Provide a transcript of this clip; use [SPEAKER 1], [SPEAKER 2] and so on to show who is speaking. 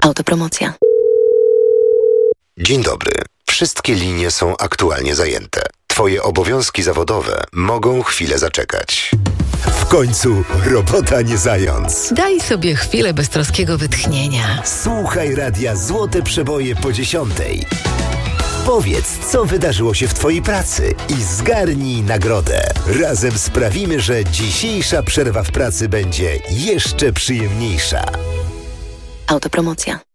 [SPEAKER 1] Autopromocja.
[SPEAKER 2] Dzień dobry. Wszystkie linie są aktualnie zajęte. Twoje obowiązki zawodowe mogą chwilę zaczekać. W końcu robota nie zając.
[SPEAKER 3] Daj sobie chwilę beztroskiego wytchnienia.
[SPEAKER 2] Słuchaj radia Złote Przeboje po 10:00. Powiedz, co wydarzyło się w twojej pracy i zgarnij nagrodę. Razem sprawimy, że dzisiejsza przerwa w pracy będzie jeszcze przyjemniejsza.
[SPEAKER 1] Autopromocja.